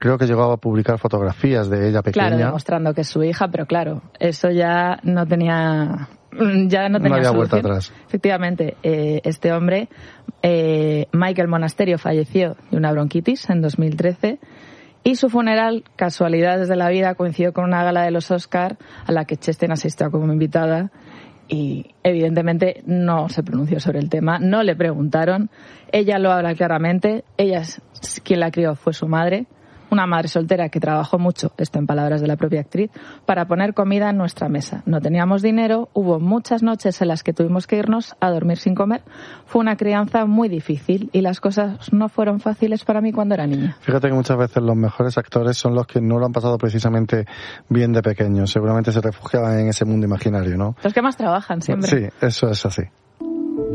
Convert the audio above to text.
creo que llegó a publicar fotografías de ella pequeña. Claro, demostrando que es su hija, pero claro, eso ya no tenía había vuelta solución. atrás. Efectivamente, este hombre, Michael Monasterio, falleció de una bronquitis en 2013 y su funeral, casualidades de la vida, coincidió con una gala de los Oscar a la que Chastain asistió como invitada y evidentemente no se pronunció sobre el tema, no le preguntaron. Ella lo habla claramente, quien la crió fue su madre, una madre soltera que trabajó mucho, esto en palabras de la propia actriz, para poner comida en nuestra mesa. No teníamos dinero, hubo muchas noches en las que tuvimos que irnos a dormir sin comer. Fue una crianza muy difícil y las cosas no fueron fáciles para mí cuando era niña. Fíjate que muchas veces los mejores actores son los que no lo han pasado precisamente bien de pequeños. Seguramente se refugiaban en ese mundo imaginario, ¿no? Los que más trabajan siempre. Sí, eso es así.